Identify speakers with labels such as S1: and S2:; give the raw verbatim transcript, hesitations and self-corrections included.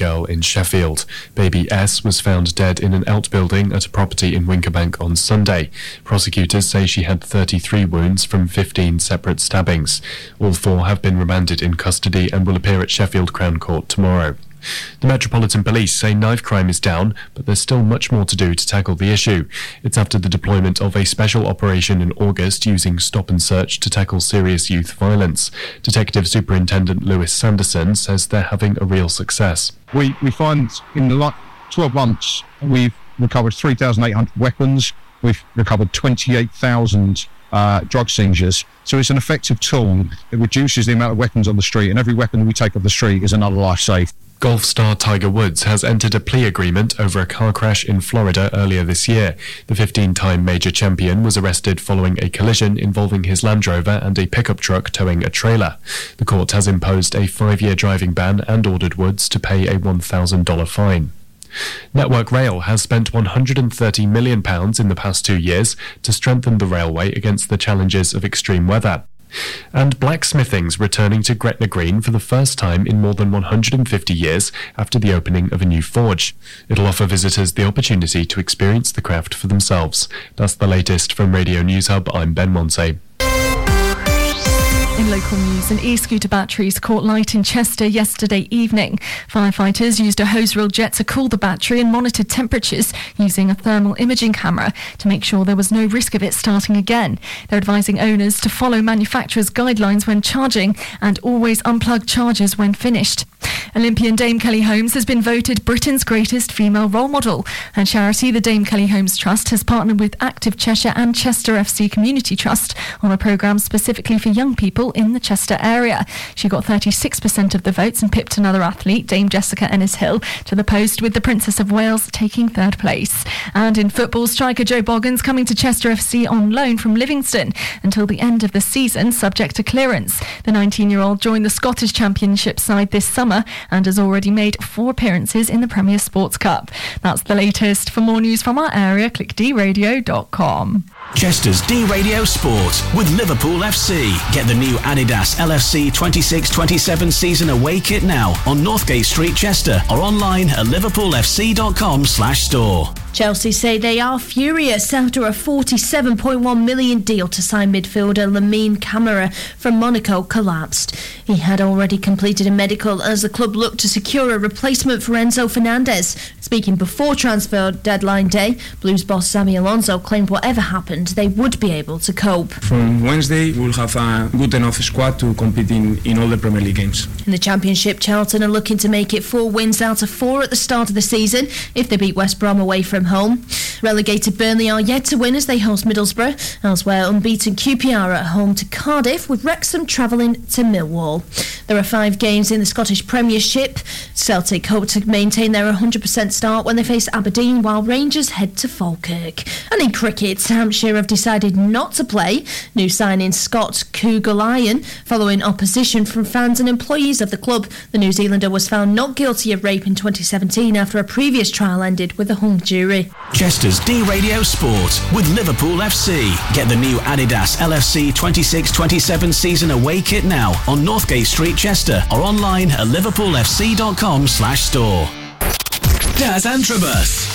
S1: girl in Sheffield. Baby S was found dead in an outbuilding at a property in Winkerbank on Sunday. Prosecutors say she had thirty-three wounds from fifteen separate stabbings. All four have been remanded in custody and will appear at Sheffield Crown Court tomorrow. The Metropolitan Police say knife crime is down, but there's still much more to do to tackle the issue. It's after the deployment of a special operation in August using stop and search to tackle serious youth violence. Detective Superintendent Lewis Sanderson says they're having a real success.
S2: We, we find in the last twelve months we've recovered three thousand eight hundred weapons, we've recovered twenty-eight thousand uh, drug seizures. So it's an effective tool. It reduces the amount of weapons on the street, and every weapon we take off the street is another life saved.
S1: Golf star Tiger Woods has entered a plea agreement over a car crash in Florida earlier this year. The fifteen-time major champion was arrested following a collision involving his Land Rover and a pickup truck towing a trailer. The court has imposed a five-year driving ban and ordered Woods to pay a one thousand dollars fine. Network Rail has spent one hundred thirty million pounds in the past two years to strengthen the railway against the challenges of extreme weather. And blacksmithing's returning to Gretna Green for the first time in more than one hundred fifty years after the opening of a new forge. It'll offer visitors the opportunity to experience the craft for themselves. That's the latest from Radio News Hub. I'm Ben Monse.
S3: In local news, an e-scooter batteries caught light in Chester yesterday evening. Firefighters used a hose reel jet to cool the battery and monitored temperatures using a thermal imaging camera to make sure there was no risk of it starting again. They're advising owners to follow manufacturers' guidelines when charging and always unplug chargers when finished. Olympian Dame Kelly Holmes has been voted Britain's greatest female role model. Her charity, the Dame Kelly Holmes Trust, has partnered with Active Cheshire and Chester F C Community Trust on a programme specifically for young people in the Chester area. She got thirty-six percent of the votes and pipped another athlete, Dame Jessica Ennis-Hill, to the post, with the Princess of Wales taking third place. And in football, striker Joe Boggins coming to Chester F C on loan from Livingston until the end of the season, subject to clearance. The nineteen-year-old joined the Scottish Championship side this summer and has already made four appearances in the Premier Sports Cup. That's the latest. For more news from our area, click d radio dot com.
S4: Chester's D-Radio Sport with Liverpool F C. Get the new Adidas L F C twenty-six twenty-seven season away kit now on Northgate Street, Chester, or online at liverpool f c dot com slash store.
S5: Chelsea say they are furious after a forty-seven point one million deal to sign midfielder Lamine Camara from Monaco collapsed. He had already completed a medical as the club looked to secure a replacement for Enzo Fernandez. Speaking before transfer deadline day, Blues boss Xabi Alonso claimed whatever happened, they would be able to cope.
S6: From Wednesday, we'll have a good enough squad to compete in, in all the Premier League games.
S5: In the Championship, Charlton are looking to make it four wins out of four at the start of the season if they beat West Brom away from home. Relegated Burnley are yet to win as they host Middlesbrough. Elsewhere, unbeaten Q P R at home to Cardiff, with Wrexham travelling to Millwall. There are five games in the Scottish Premiership. Celtic hope to maintain their one hundred percent start when they face Aberdeen, while Rangers head to Falkirk. And in cricket, Hampshire have decided not to play new signing Scott Kuggeleijn following opposition from fans and employees of the club. The New Zealander was found not guilty of rape in twenty seventeen after a previous trial ended with a hung jury.
S4: Chester's D-Radio Sport with Liverpool F C. Get the new Adidas L F C twenty-six twenty-seven season away kit now on Northgate Street, Chester, or online at liverpool f c dot com slash store. Daz Antrobus.